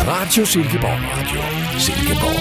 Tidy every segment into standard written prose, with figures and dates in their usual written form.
Radio Silkeborg. Radio Silkeborg.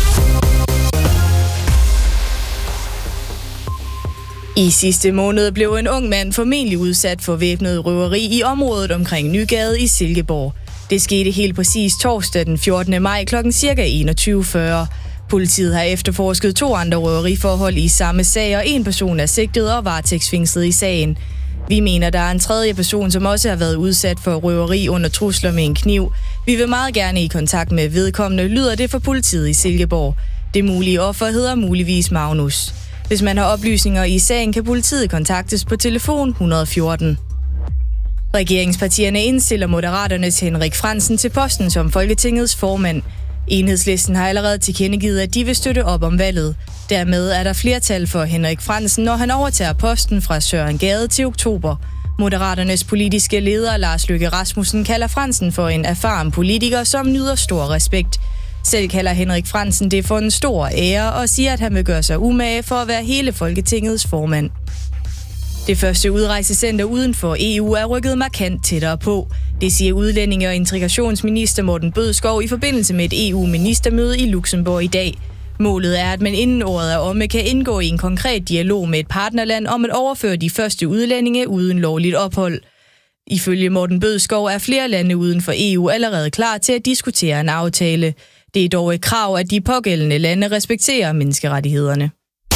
I sidste måned blev en ung mand formentlig udsat for væbnet røveri i området omkring Nygade i Silkeborg. Det skete helt præcis torsdag den 14. maj kl. ca. 21.40. Politiet har efterforsket 2 andre røveriforhold i samme sag, og en person er sigtet og varetægtsfængslet i sagen. Vi mener, der er en tredje person, som også har været udsat for røveri under trusler med en kniv. Vi vil meget gerne i kontakt med vedkommende, lyder det fra politiet i Silkeborg. Det mulige offer hedder muligvis Magnus. Hvis man har oplysninger i sagen, kan politiet kontaktes på telefon 114. Regeringspartierne indstiller Moderaternes Henrik Frandsen til posten som Folketingets formand. Enhedslisten har allerede tilkendegivet, at de vil støtte op om valget. Dermed er der flertal for Henrik Frandsen, når han overtager posten fra Søren Gade til oktober. Moderaternes politiske leder Lars Løkke Rasmussen kalder Frandsen for en erfaren politiker, som nyder stor respekt. Selv kalder Henrik Frandsen det for en stor ære og siger, at han vil gøre sig umage for at være hele Folketingets formand. Det første udrejsecenter uden for EU er rykket markant tættere på. Det siger udlændinge- og integrationsminister Morten Bødskov i forbindelse med et EU-ministermøde i Luxembourg i dag. Målet er, at man inden året er omme kan indgå i en konkret dialog med et partnerland om at overføre de første udlændinge uden lovligt ophold. Ifølge Morten Bødskov er flere lande uden for EU allerede klar til at diskutere en aftale. Det er dog et krav, at de pågældende lande respekterer menneskerettighederne.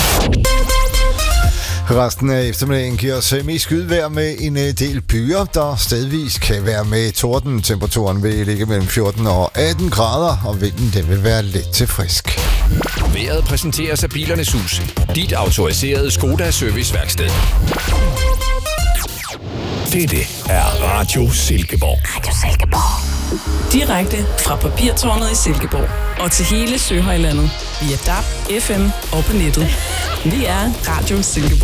Resten af eftermiddagen giver os mest skydvejr med en del byer, der stedvis kan være med torden. Temperaturen vil ligge mellem 14 og 18 grader, og vinden den vil være let til frisk. Vejret præsenteres af Bilernes Hus. Dit autoriserede Skoda serviceværksted. Dette er Radio Silkeborg. Radio Silkeborg. Direkte fra Papirtårnet i Silkeborg og til hele Søhøjlandet via DAB, FM og på nettet. Vi er Radio Silkeborg.